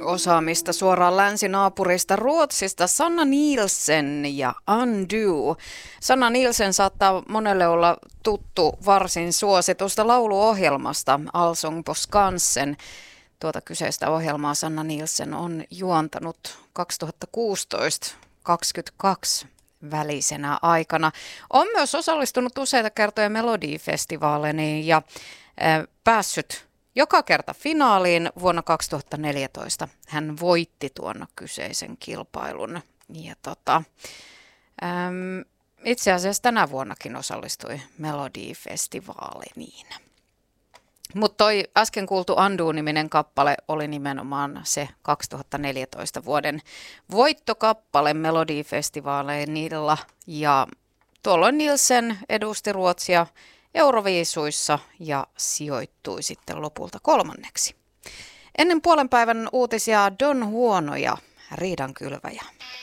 Osaamista suoraan länsinaapurista Ruotsista Sanna Nielsen ja Undo. Sanna Nielsen saattaa monelle olla tuttu varsin suositusta lauluohjelmasta Allsång på Skansen. Tuota kyseistä ohjelmaa Sanna Nielsen on juontanut 2016-22 välisenä aikana. On myös osallistunut useita kertoja Melodifestivaaleihin ja päässyt joka kerta finaaliin. Vuonna 2014 hän voitti tuon kyseisen kilpailun. Ja itse asiassa tänä vuonnakin osallistui Melodifestivaaleihin. Mutta toi äsken kuultu Undo-niminen kappale oli nimenomaan se 2014 vuoden voittokappale Melodifestivaaleilla. Ja tuolloin Nielsen edusti Ruotsia Euroviisuissa ja sijoittui sitten lopulta 3. Ennen puolen päivän uutisia Don Huono ja Riidankylväjä.